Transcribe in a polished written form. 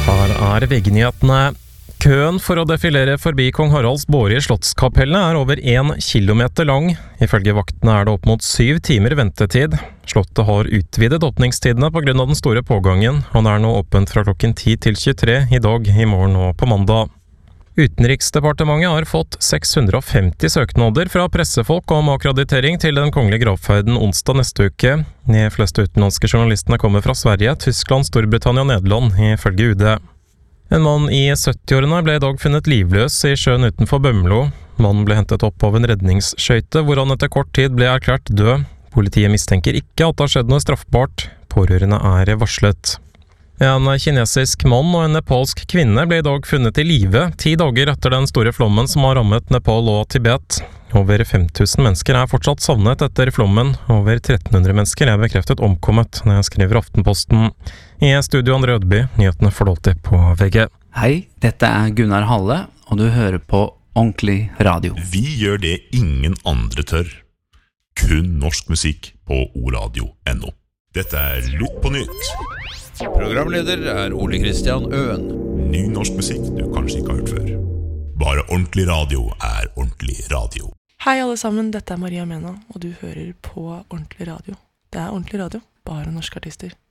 Her VG-nyhetene. Køen for å defilere forbi Kong Haralds båre i Slottskapellet er over 1 kilometer lang. Ifølge vaktene er det opp mot 7 timer ventetid. Slottet har utvidet åpningstidene på grunn av den store pågangen, og det er nå åpent fra klokken 10 til 23 i dag, i morgen og på mandag. Utenriksdepartementet har fått 650 søknader fra pressefolk om akkreditering til den kongelige gravferden onsdag neste uke. De fleste utenlandske journalistene kommer fra Sverige, Tyskland, Storbritannia og Nederland, ifølge UD. En mann i 70-årene ble i dag funnet livløs i sjøen utenfor Bømlo. Mannen ble hentet opp av en redningsskøyte, hvor han etter kort tid ble erklært død. Politiet mistenker ikke at det har skjedd noe straffbart. Pårørende er varslet. En kinesisk mann og en nepalsk kvinne ble i dag funnet i live 10 dager etter den store flommen som har rammet Nepal og Tibet. Over 5000 mennesker er fortsatt savnet etter flommen. Over 1300 mennesker er bekreftet omkommet, når jeg skriver Aftenposten. I studio André Ødby, nyhetene får du alltid på VG. Hei, dette er Gunnar Halle, og du hører på Ordentlig Radio. Vi gjør det ingen andre tør. Kun norsk musikk på oradio.no. Dette er Lytt på nytt. Programleder er Ole Kristian Øen. Ny norsk musikk du kanskje ikke har hørt før. Bare ordentlig radio er ordentlig radio. Hei alle sammen, dette er Maria Mena, og du hører på Ordentlig Radio. Det er Ordentlig Radio, bare norske artister.